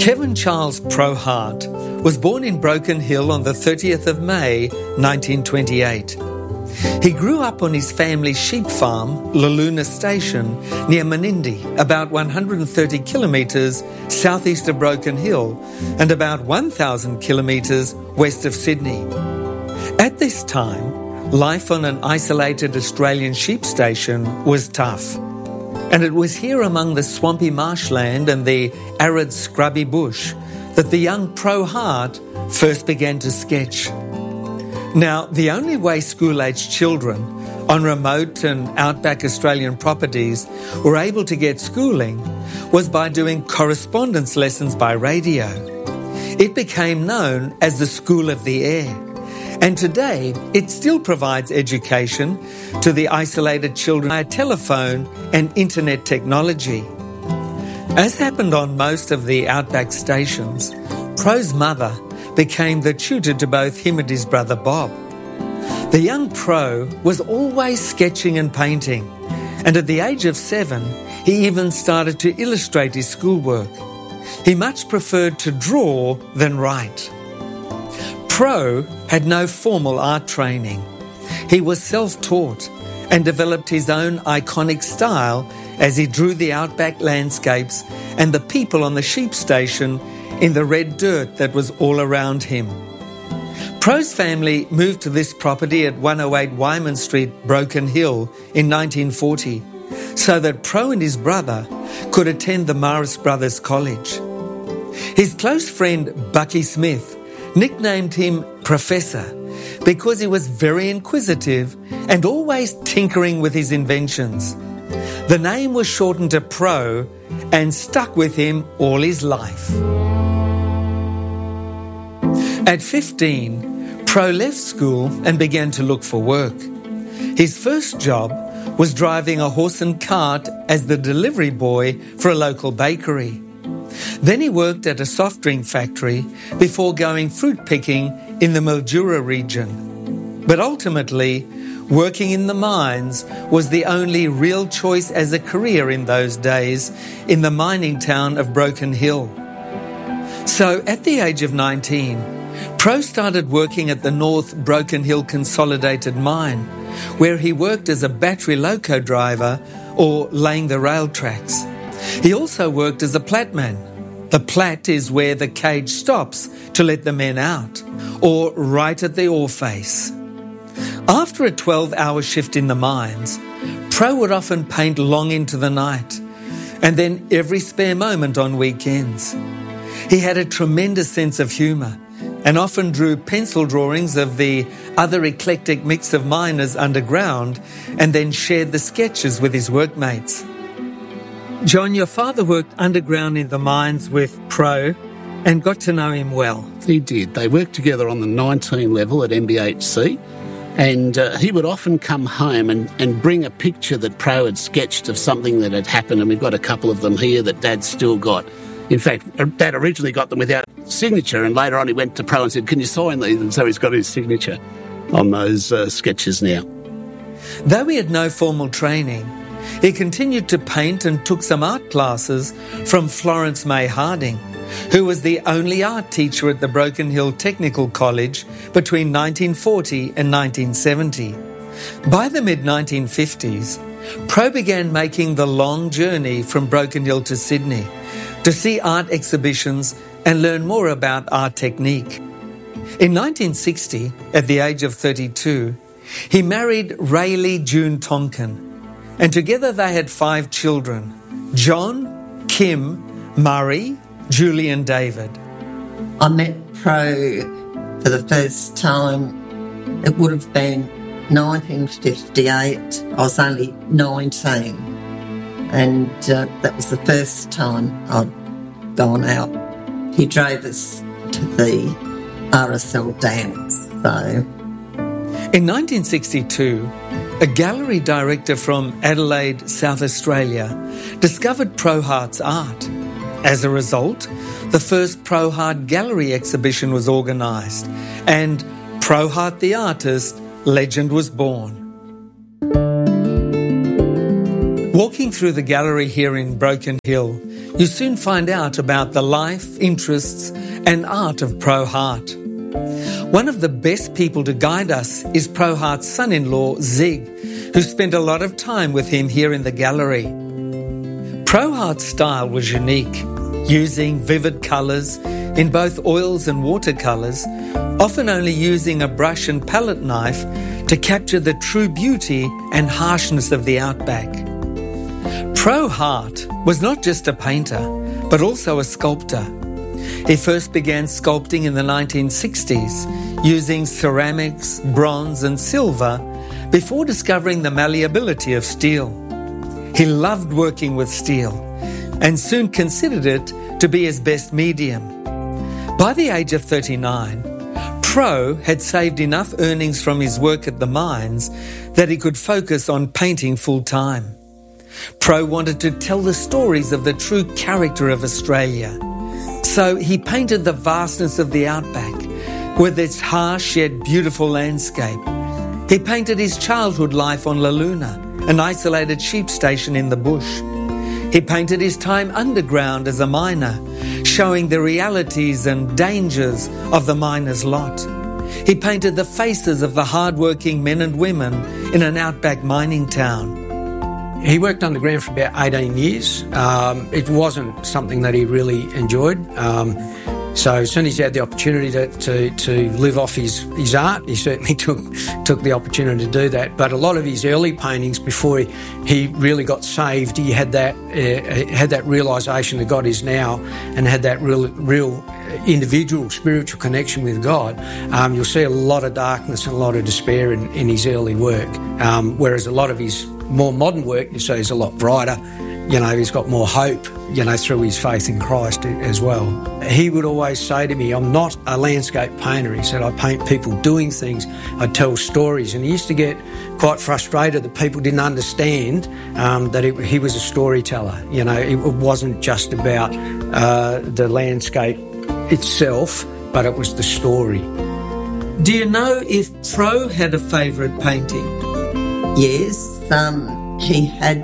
Kevin Charles Pro Hart was born in Broken Hill on the 30th of May 1928. He grew up on his family's sheep farm, Laluna Station, near Menindee, about 130 kilometres southeast of Broken Hill and about 1,000 kilometres west of Sydney. At this time, life on an isolated Australian sheep station was tough. And it was here among the swampy marshland and the arid scrubby bush that the young Pro Hart first began to sketch. Now, the only way school-aged children on remote and outback Australian properties were able to get schooling was by doing correspondence lessons by radio. It became known as the School of the Air. And today, it still provides education to the isolated children via telephone and internet technology. As happened on most of the outback stations, Pro's mother became the tutor to both him and his brother Bob. The young Pro was always sketching and painting, and at the age of 7, he even started to illustrate his schoolwork. He much preferred to draw than write. Pro had no formal art training. He was self-taught and developed his own iconic style as he drew the outback landscapes and the people on the sheep station in the red dirt that was all around him. Pro's family moved to this property at 108 Wyman Street, Broken Hill in 1940, so that Pro and his brother could attend the Marist Brothers College. His close friend Bucky Smith nicknamed him Professor because he was very inquisitive and always tinkering with his inventions. The name was shortened to Pro and stuck with him all his life. At 15, Pro left school and began to look for work. His first job was driving a horse and cart as the delivery boy for a local bakery. Then he worked at a soft drink factory before going fruit picking in the Mildura region. But ultimately, working in the mines was the only real choice as a career in those days in the mining town of Broken Hill. So at the age of 19, Pro started working at the North Broken Hill Consolidated Mine, where he worked as a battery loco driver or laying the rail tracks. He also worked as a platman. The plat is where the cage stops to let the men out, or right at the ore face. After a 12-hour shift in the mines, Pro would often paint long into the night, and then every spare moment on weekends. He had a tremendous sense of humour and often drew pencil drawings of the other eclectic mix of miners underground and then shared the sketches with his workmates. John, your father worked underground in the mines with Pro and got to know him well. He did. They worked together on the 19 level at MBHC, and he would often come home and bring a picture that Pro had sketched of something that had happened, and we've got a couple of them here that Dad's still got. In fact, Dad originally got them without signature, and later on he went to Pro and said, "Can you sign these?" And so he's got his signature on those sketches now. Though he had no formal training, he continued to paint and took some art classes from Florence May Harding, who was the only art teacher at the Broken Hill Technical College between 1940 and 1970. By the mid-1950s, Pro began making the long journey from Broken Hill to Sydney to see art exhibitions and learn more about art technique. In 1960, at the age of 32, he married Rayleigh June Tonkin, and together they had 5 children: John, Kim, Murray, Julie and David. I met Pro for the first time, it would have been 1958. I was only 19, and that was the first time I'd gone out. He drove us to the RSL dance, so... In 1962, a gallery director from Adelaide, South Australia, discovered Pro Hart's art. As a result, the first Pro Hart gallery exhibition was organised, and Pro Hart the artist legend was born. Walking through the gallery here in Broken Hill, you soon find out about the life, interests and art of Pro Hart. One of the best people to guide us is Pro Hart's son-in-law, Zig, who spent a lot of time with him here in the gallery. Pro Hart's style was unique, using vivid colours in both oils and watercolours, often only using a brush and palette knife to capture the true beauty and harshness of the outback. Pro Hart was not just a painter, but also a sculptor. He first began sculpting in the 1960s, using ceramics, bronze and silver, before discovering the malleability of steel. He loved working with steel and soon considered it to be his best medium. By the age of 39, Pro had saved enough earnings from his work at the mines that he could focus on painting full-time. Pro wanted to tell the stories of the true character of Australia. So he painted the vastness of the outback with its harsh yet beautiful landscape. He painted his childhood life on La Luna, an isolated sheep station in the bush. He painted his time underground as a miner, showing the realities and dangers of the miner's lot. He painted the faces of the hard-working men and women in an outback mining town. He worked underground for about 18 years. It wasn't something that he really enjoyed. So as soon as he had the opportunity to live off his art, he certainly took the opportunity to do that. But a lot of his early paintings, before he really got saved, he had that realisation that God is now, and had that real individual spiritual connection with God. You'll see a lot of darkness and a lot of despair in his early work, whereas a lot of his more modern work, you see, is a lot brighter. You know, he's got more hope, you know, through his faith in Christ as well. He would always say to me, I'm not a landscape painter. He said, I paint people doing things, I tell stories. And he used to get quite frustrated that people didn't understand that he was a storyteller. You know, it wasn't just about the landscape itself, but it was the story. Do you know if Pro had a favourite painting? Yes, he had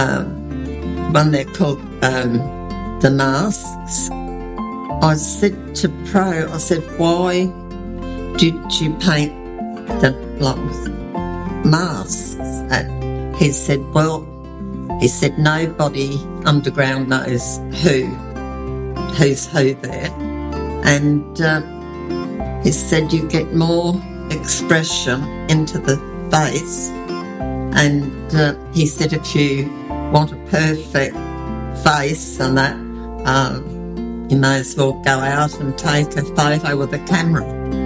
one they're called The Masks. I said to Pro, I said, why did you paint the masks? And he said, nobody underground knows who's who there. And he said you get more expression into the face. And he said if you want a perfect face and that, you may as well go out and take a photo with a camera.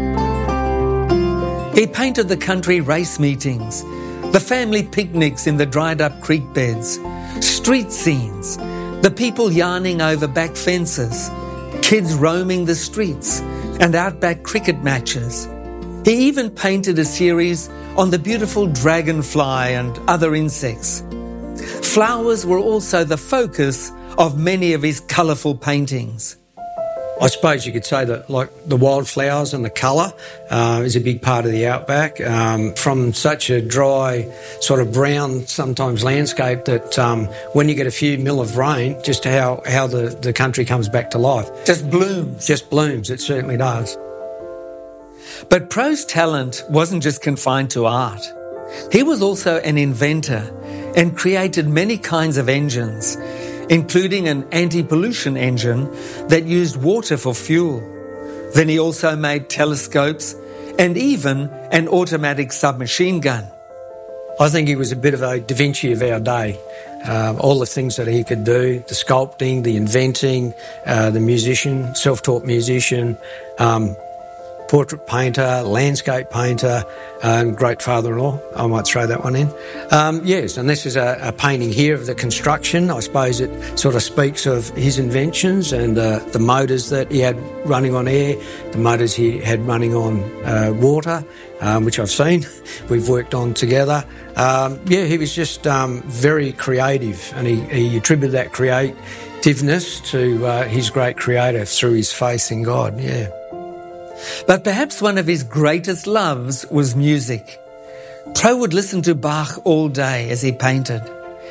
He painted the country race meetings, the family picnics in the dried-up creek beds, street scenes, the people yarning over back fences, kids roaming the streets, and outback cricket matches. He even painted a series on the beautiful dragonfly and other insects. Flowers were also the focus of many of his colourful paintings. I suppose you could say that, like, the wildflowers and the colour is a big part of the outback. From such a dry, sort of brown, sometimes landscape, that when you get a few mil of rain, just how the country comes back to life. Just blooms. Just blooms, it certainly does. But Pro's talent wasn't just confined to art. He was also an inventor and created many kinds of engines, including an anti-pollution engine that used water for fuel. Then he also made telescopes and even an automatic submachine gun. I think he was a bit of a Da Vinci of our day. All the things that he could do, the sculpting, the inventing, the musician, self-taught musician, portrait painter, landscape painter, great father-in-law. I might throw that one in. Yes, and this is a painting here of the construction. I suppose it sort of speaks of his inventions and the motors that he had running on air, the motors he had running on water, which I've seen. We've worked on together. He was just very creative, and he attributed that creativeness to his great creator through his faith in God, yeah. But perhaps one of his greatest loves was music. Pro would listen to Bach all day as he painted.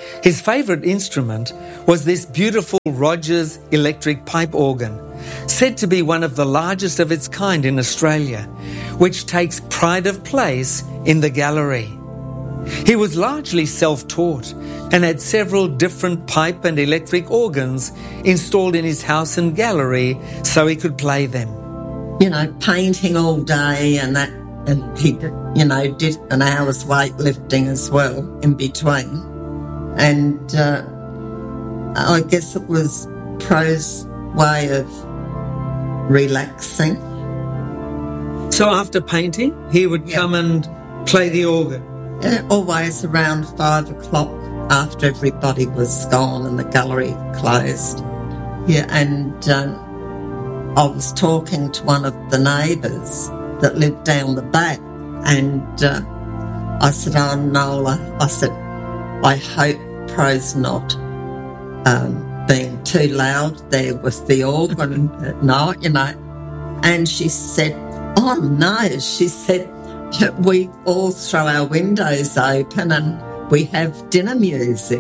His favourite instrument was this beautiful Rogers electric pipe organ, said to be one of the largest of its kind in Australia, which takes pride of place in the gallery. He was largely self-taught and had several different pipe and electric organs installed in his house and gallery so he could play them. Painting all day and that, and he, did an hour's weightlifting as well in between. And I guess it was Pro's way of relaxing. So after painting, he would come and play the organ? Always around 5 o'clock after everybody was gone and the gallery closed. Yeah, and I was talking to one of the neighbours that lived down the back, and I said, "Oh, Nola," I said, "I hope Pro's not being too loud there with the organ at night, And she said, "Oh, no," she said, "we all throw our windows open and we have dinner music."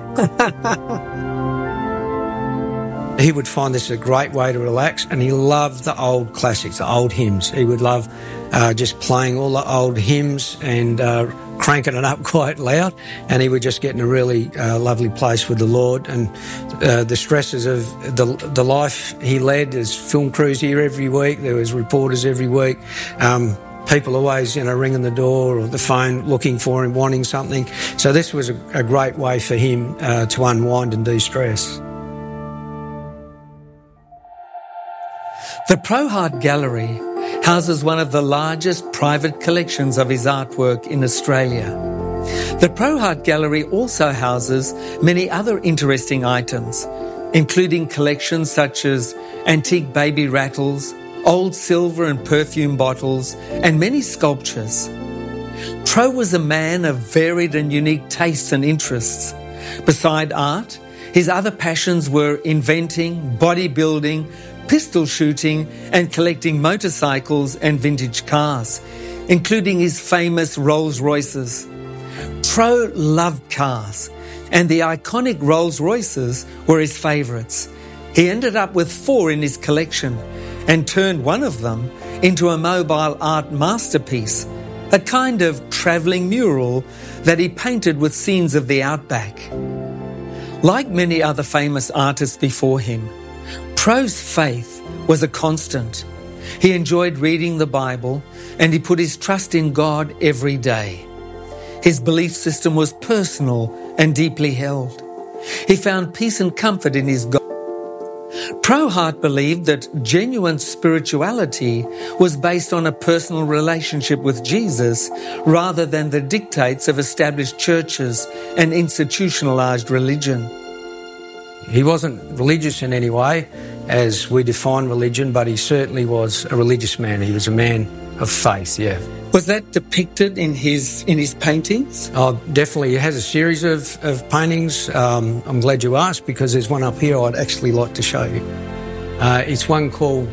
He would find this a great way to relax, and he loved the old classics, the old hymns. He would love just playing all the old hymns and cranking it up quite loud, and he would just get in a really lovely place with the Lord. And the stresses of the life he led, there's film crews here every week, there was reporters every week, people always, ringing the door or the phone looking for him, wanting something. So this was a great way for him to unwind and de-stress. The Pro Hart Gallery houses one of the largest private collections of his artwork in Australia. The Pro Hart Gallery also houses many other interesting items, including collections such as antique baby rattles, old silver and perfume bottles, and many sculptures. Pro was a man of varied and unique tastes and interests. Beside art, his other passions were inventing, bodybuilding, pistol shooting, and collecting motorcycles and vintage cars, including his famous Rolls-Royces. Pro loved cars, and the iconic Rolls-Royces were his favourites. He ended up with 4 in his collection and turned one of them into a mobile art masterpiece, a kind of travelling mural that he painted with scenes of the outback. Like many other famous artists before him, Pro's faith was a constant. He enjoyed reading the Bible, and he put his trust in God every day. His belief system was personal and deeply held. He found peace and comfort in his God. Pro Hart believed that genuine spirituality was based on a personal relationship with Jesus rather than the dictates of established churches and institutionalized religion. He wasn't religious in any way, as we define religion, but he certainly was a religious man. He was a man of faith, yeah. Was that depicted in his paintings? Oh, definitely. He has a series of paintings. I'm glad you asked, because there's one up here I'd actually like to show you. It's one called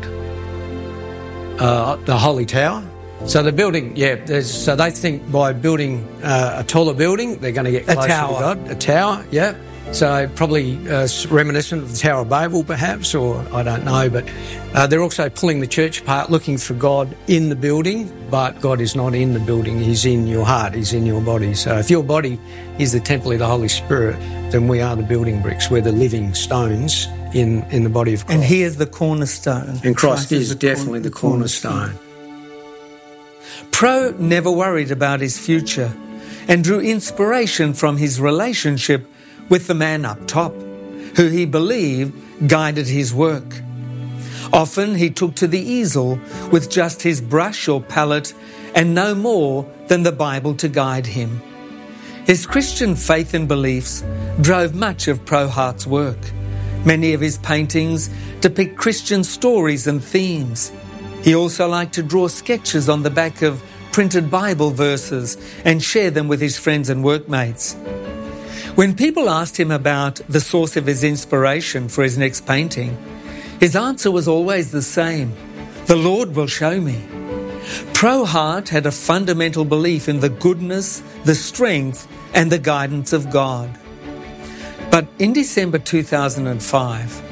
the Holy Tower. So the building, so they think by building a taller building, they're going to get closer to God. A tower, yeah. So probably reminiscent of the Tower of Babel, perhaps, or I don't know. But they're also pulling the church apart, looking for God in the building, but God is not in the building. He's in your heart. He's in your body. So if your body is the temple of the Holy Spirit, then we are the building bricks. We're the living stones in the body of Christ. And He is the cornerstone. And Christ is definitely the cornerstone. Pro never worried about his future and drew inspiration from his relationship with the man up top, who he believed guided his work. Often he took to the easel with just his brush or palette and no more than the Bible to guide him. His Christian faith and beliefs drove much of Pro Hart's work. Many of his paintings depict Christian stories and themes. He also liked to draw sketches on the back of printed Bible verses and share them with his friends and workmates. When people asked him about the source of his inspiration for his next painting, his answer was always the same: the Lord will show me. Pro Hart had a fundamental belief in the goodness, the strength, and the guidance of God. But in December 2005,